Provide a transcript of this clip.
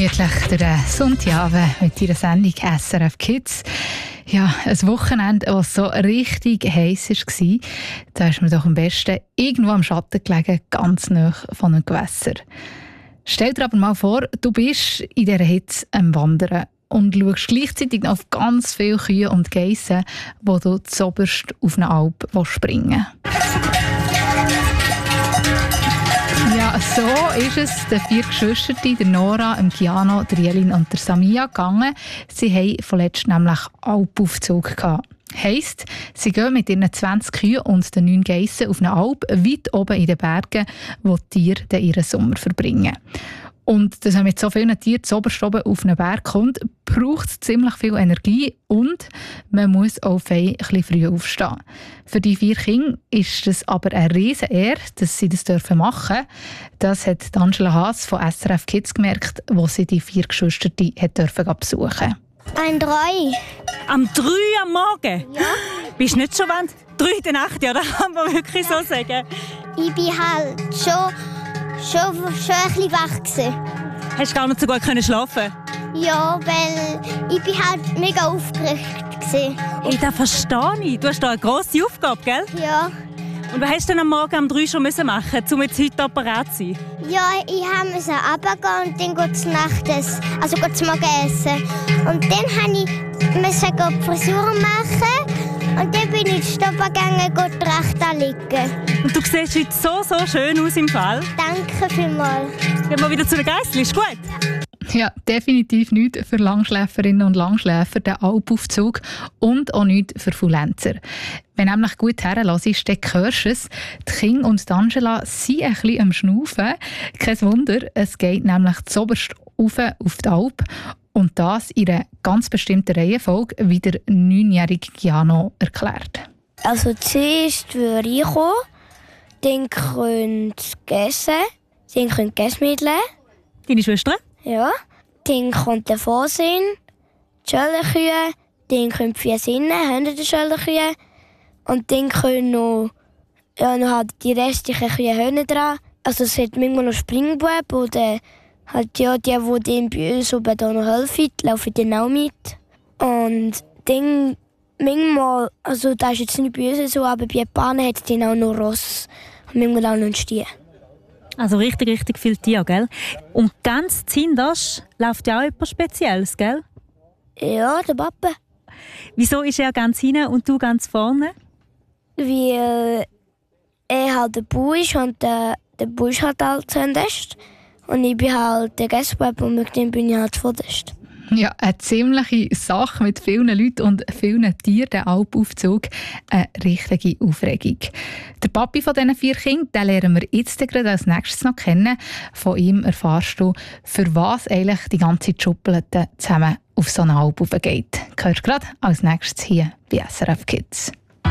gemütlich durch den Sonntagabend mit Ihrer Sendung SRF Kids. Ja, ein Wochenende, das so richtig heiß war, da ist mir doch am besten irgendwo am Schatten gelegen, ganz nah von einem Gewässer. Stell dir aber mal vor, du bist in dieser Hitze am Wandern und schaust gleichzeitig auf ganz viele Kühe und Geissen, wo du zuoberst auf eine Alp springen willst. Ja, so ist es den 4 Geschwistern, der Nora, dem Kiano, der Jelin und der Samia gegangen. Sie hatten vorletzt nämlich Alpaufzug gehabt. Heisst, sie gehen mit ihren 20 Kühen und den 9 Geissen auf eine Alp weit oben in den Bergen, wo die Tiere dann ihren Sommer verbringen. Und dass man mit so vielen Tieren zuoberst oben auf einen Berg kommt, braucht es ziemlich viel Energie und man muss auch ein bisschen früh aufstehen. Für die 4 Kinder ist es aber eine riesen Ehre, dass sie das machen dürfen. Das hat Angela Haas von SRF Kids gemerkt, wo sie die 4 Geschwister besuchen durften. Ein 3. Am 3 am Morgen? Ja. Bist du nicht schon 3 in der Nacht, ja? Das kann man wirklich so sagen. Ich bin halt schon ein bisschen wach gewesen. Hast du gar nicht so gut schlafen? Ja, weil ich bin halt mega aufgeregt gewesen. Hey, das verstehe ich. Du hast da eine grosse Aufgabe, gell? Ja. Und was hast du denn am Morgen um 3 schon machen müssen, um jetzt heute parat zu sein? Ja, ich musste runtergehen und dann zum Morgen essen. Und dann musste ich die Frisur machen. Und dann bin ich in die Stube gegangen und die Rechte anlegen. Und du siehst heute so schön aus im Fall. Danke vielmals. Gehen wir wieder zu den Geisseln, ist gut? Ja, definitiv nicht für Langschläferinnen und Langschläfer, der Alpaufzug, und auch nicht für Faulenzer. Wenn du nämlich gut herlässt, dann hörst du es. Die Kinder und die Angela sind ein bisschen am Schnaufen. Kein Wunder, es geht nämlich zuoberst rauf auf die Alp. Und das in einer ganz bestimmten Reihenfolge, wie der 9-jährige Kiano erklärt. Also zuerst würde ich kommen, dann könnt ihr essen, dann könnt ihr Gessmittel. Deine Schwester? Ja. Dann kommt der Vorsinn, die Schöllenkühe, dann können die 4 Sinnen, hinter den Schöllenkühe. Und dann können noch halt die restlichen Kühe hinten dran. Also es hat manchmal noch Springbuben oder halt ja, die bei uns oben da noch helfen, laufen dann auch mit. Und dann manchmal, also das ist jetzt nicht bei uns so, aber bei den Bahnen hat es dann auch noch Ross und manchmal auch noch einen Stier. Also richtig viele Tiere, gell? Und ganz zuhinterst läuft ja auch etwas Spezielles, gell? Ja, der Papa. Wieso ist er ganz hinten und du ganz vorne? Weil er halt der Bauer ist und der Bauer ist halt zuhinterst. Und ich bin halt der Gästebub und mit dem bin ich halt vorderst. Ja, eine ziemliche Sache mit vielen Leuten und vielen Tieren, der Alpaufzug. Eine richtige Aufregung. Der Papi von diesen 4 Kindern, den lernen wir jetzt gerade als nächstes noch kennen. Von ihm erfährst du, für was eigentlich die ganze Schuppelete zusammen auf so eine Alp geht. Hörst du gerade als nächstes hier bei SRF Kids.